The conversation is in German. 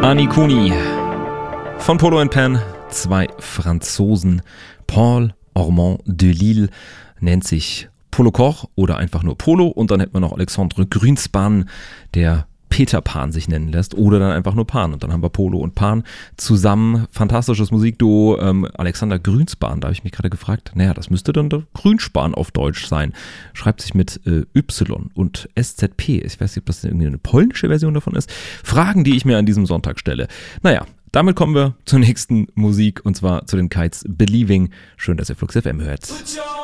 Ani Kuni von Polo and Pan, zwei Franzosen. Paul Ormond de Lille nennt sich Polo Koch oder einfach nur Polo, und dann hätten wir noch Alexandre Grünspan, der Peter Pan sich nennen lässt, oder dann einfach nur Pan, und dann haben wir Polo und Pan zusammen. Fantastisches Musikduo. Alexander Grünspan, da habe ich mich gerade gefragt, naja, das müsste dann der Grünspan auf Deutsch sein. Schreibt sich mit Y und SZP. Ich weiß nicht, ob das irgendwie eine polnische Version davon ist. Fragen, die ich mir an diesem Sonntag stelle. Naja, damit kommen wir zur nächsten Musik, und zwar zu den Kites Believing. Schön, dass ihr Flux FM hört.